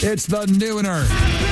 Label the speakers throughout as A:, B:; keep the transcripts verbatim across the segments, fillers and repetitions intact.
A: It's the Nooner.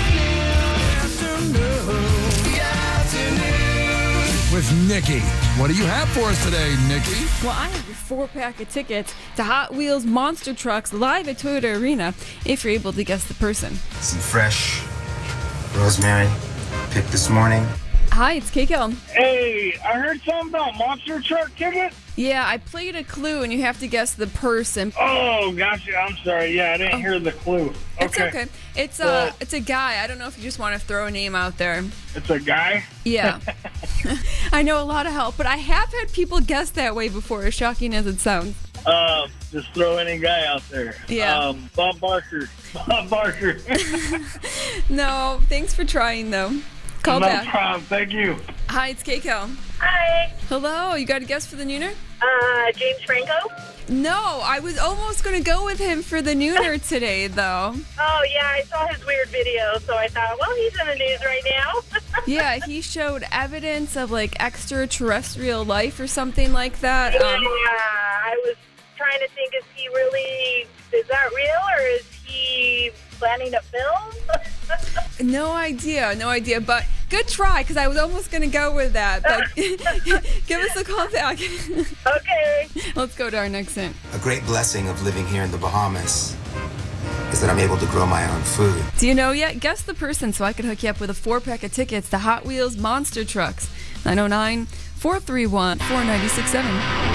A: With Nikki. What do you have for us today, Nikki?
B: Well, I have a four-pack of tickets to Hot Wheels Monster Trucks live at Toyota Arena, if you're able to guess the person.
C: Some fresh rosemary picked this morning.
B: Hi, it's K K.
D: Hey, I heard something about monster truck tickets.
B: Yeah, I played a clue, and you have to guess the person.
D: Oh, gotcha. I'm sorry. Yeah, I didn't
B: Oh.
D: hear the clue. Okay.
B: It's okay. It's, uh, it's a guy. I don't know if you just want to throw a name out there.
D: It's a guy?
B: Yeah. I know a lot of help, but I have had people guess that way before, as shocking as it sounds.
D: Um, just throw any guy out there.
B: Yeah.
D: Um, Bob Barker. Bob Barker.
B: No, thanks for trying, though. Call
D: no
B: back.
D: problem. Thank you.
B: Hi, it's K K.
E: Hi,
B: Hello, you got a guess for the Nooner?
E: uh, James Franco.
B: No, I was almost going to go with him for the Nooner today, though.
E: Oh, yeah, I saw his weird video, so I thought, well, he's in the news right now.
B: Yeah, he showed evidence of, like, extraterrestrial life or something like that.
E: Yeah,
B: Um,
E: I was trying to think, is he really, is that real, or is he planning to film?
B: no idea, no idea, but good try, because I was almost going to go with that, but give us a call back.
E: Okay.
B: Let's go to our next hint.
C: A great blessing of living here in the Bahamas is that I'm able to grow my own food.
B: Do you know yet? Guess the person so I could hook you up with a four-pack of tickets to Hot Wheels Monster Trucks. nine oh nine, four three one, four nine six seven.